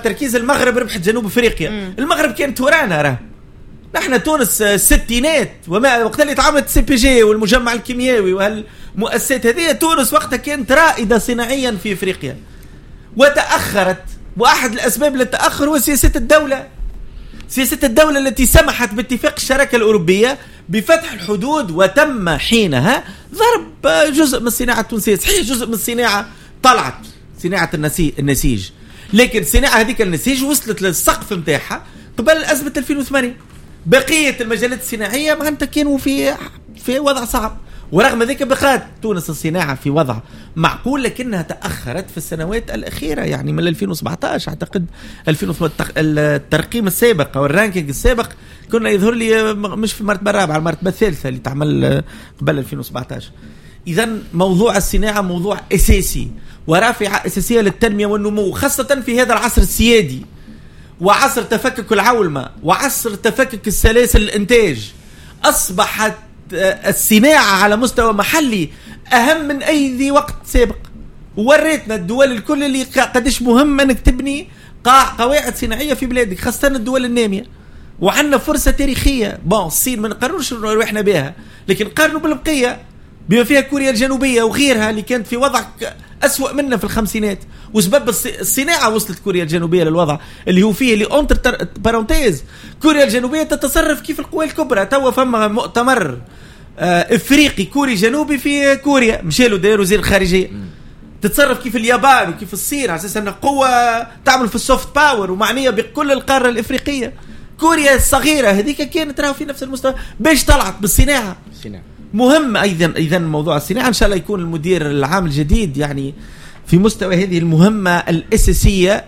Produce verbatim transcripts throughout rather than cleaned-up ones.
التركيز المغرب ربحت جنوب افريقيا. مم. المغرب كانت ورانا راه، نحن تونس الستينات وما وقت اللي تعاملت سي بي جي والمجمع الكيميائي وهالمؤسسات هذه، تونس وقتها كانت رائدة صناعيا في افريقيا وتأخرت. واحد الاسباب للتأخر هو سياسة الدولة، سياسة الدولة التي سمحت باتفاق الشراكة الأوروبية بفتح الحدود، وتم حينها ضرب جزء من الصناعة التونسية. صحيح جزء من الصناعة طلعت صناعة النسيج، لكن الصناعة هذيك النسيج وصلت للسقف متاعها قبل أزمة ألفين وثمانية. بقية المجالات الصناعية معناتها كانوا في في وضع صعب، ورغم ذلك بقات تونس الصناعة في وضع معقول، لكنها تأخرت في السنوات الأخيرة. يعني من ألفين وسبعة عشر أعتقد ألفين وثمانية عشر الترقيم السابق أو الرانكينج السابق كنا يظهر لي مش في المرتبة الرابعة، المرتبة الثالثة اللي تعمل قبل ألفين وسبعة عشر. إذن موضوع الصناعة موضوع أساسي ورافعة أساسية للتنمية والنمو، خاصة في هذا العصر السيادي وعصر تفكك العولمة وعصر تفكك السلاسل الإنتاج. أصبحت الصناعة على مستوى محلي أهم من أي ذي وقت سابق، ووريتنا الدول الكل اللي قدش مهم أنك تبني قواعد صناعية في بلادك، خاصة الدول النامية. وعندنا فرصة تاريخية. بون الصين ما نقررش روحنا بها، لكن قارنوا بالبقية بما فيها كوريا الجنوبية وغيرها اللي كانت في وضع أسوأ منا في الخمسينات، وسبب الصناعة وصلت كوريا الجنوبية للوضع اللي هو فيه. اللي أنتر بارونتيز كوريا الجنوبية تتصرف كيف القوى الكبرى. توا فما مؤتمر افريقي كوري جنوبي في كوريا، مشالوا دايروا وزير الخارجية، تتصرف كيف اليابان وكيف الصين على اساس انها قوة تعمل في السوفت باور ومعنية بكل القارة الافريقية. كوريا الصغيرة هذيك كانت راهو في نفس المستوى باش طلعت بالصناعة. مهم ايضا ايضا موضوع الصناعة. ان شاء الله يكون المدير العام الجديد يعني في مستوى هذه المهمة الأساسية.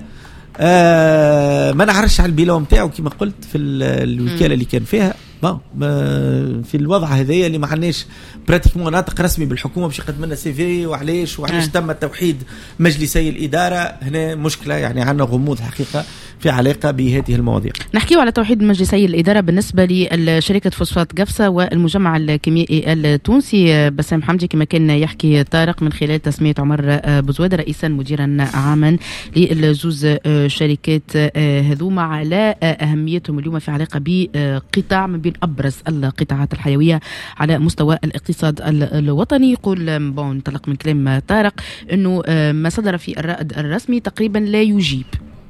آه ما نعرفش على البيلو نتاعو كما قلت في الوكالة اللي كان فيها. با في الوضع هذايا اللي ما عندناش براتيكمون ناطق رسمي بالحكومه باش يقدم لنا سي في وعلاش وعلاش آه. تم توحيد مجلسي الاداره. هنا مشكله يعني عندنا غموض حقيقه في علاقه بهذه المواضيع. نحكيو على توحيد مجلسي الاداره بالنسبه لشركه فوسفات قفصه والمجمع الكيميائي التونسي. بسام حمدي كما كان يحكي طارق من خلال تسميه عمر بوزوادة رئيسا مديرا عاما للزوز شركات هذوما على اهميتهم اليوم في علاقه بقطاع من بين أبرز القطاعات الحيوية على مستوى الاقتصاد الوطني. يقول بون انطلق من كلام طارق أنه ما صدر في الرائد الرسمي تقريبا لا يجيب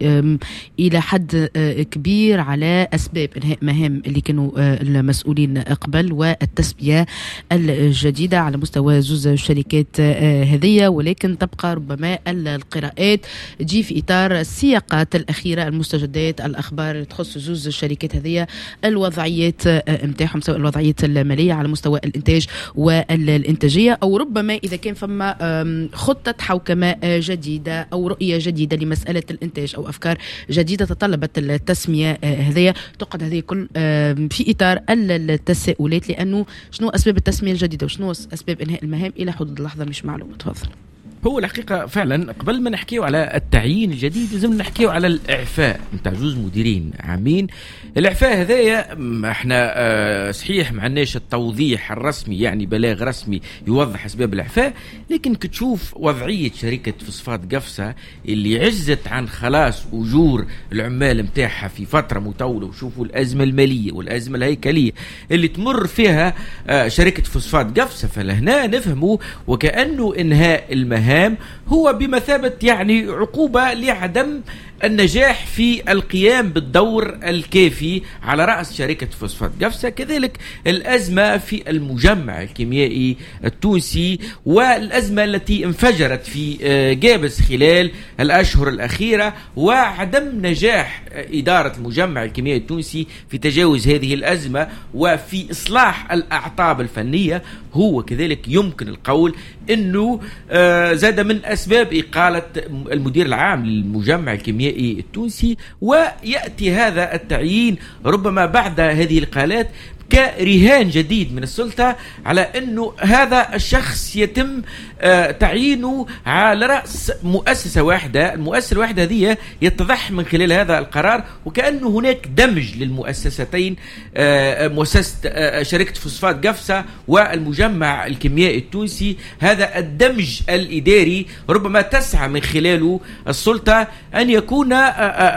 إلى حد كبير على أسباب إنهاء مهام اللي كانوا المسؤولين قبل والتسمية الجديدة على مستوى زوز الشركات هذية، ولكن تبقى ربما القراءات تجي في إطار السياقات الأخيرة، المستجدات، الأخبار تخص زوز الشركات هذية، الوضعيات متاعهم سواء الوضعيات المالية على مستوى الإنتاج والإنتاجية، أو ربما إذا كان فما خطة حوكمة جديدة أو رؤية جديدة لمسألة الإنتاج أو أفكار جديدة تطلبت التسمية هذه. تقعد هذه كل في إطار التساؤلات، لأنه شنو أسباب التسمية الجديدة وشنو أسباب إنهاء المهام إلى حدود اللحظة مش معلومة. تفضل. هو الحقيقة فعلا قبل ما نحكيه على التعيين الجديد لازم نحكيه على الإعفاء نتاع جوز مديرين عامين. الإعفاء هذايا احنا صحيح ما عندناش التوضيح الرسمي يعني بلاغ رسمي يوضح أسباب الإعفاء، لكن كتشوف وضعية شركة فوسفات قفصة اللي عجزت عن خلاص أجور العمال متاعها في فترة مطولة، وشوفوا الأزمة المالية والأزمة الهيكلية اللي تمر فيها شركة فوسفات قفصة، فلهنا نفهموا وكأنه إنهاء المهام هو بمثابة يعني عقوبة لعدم النجاح في القيام بالدور الكافي على رأس شركة فوسفات قفصة. كذلك الأزمة في المجمع الكيميائي التونسي والأزمة التي انفجرت في جابس خلال الأشهر الأخيرة، وعدم نجاح إدارة المجمع الكيميائي التونسي في تجاوز هذه الأزمة وفي إصلاح الأعطاب الفنية، هو كذلك يمكن القول أنه زاد من أسباب إقالة المدير العام للمجمع الكيميائي التونسي. ويأتي هذا التعيين ربما بعد هذه الإقالات كرهان جديد من السلطة على أنه هذا الشخص يتم تعيينه على رأس مؤسسة واحدة. المؤسسة الواحدة هذه يتضح من خلال هذا القرار وكأنه هناك دمج للمؤسستين، مؤسسة شركة فوسفات قفصة والمجمع الكيميائي التونسي. هذا الدمج الإداري ربما تسعى من خلاله السلطة أن يكون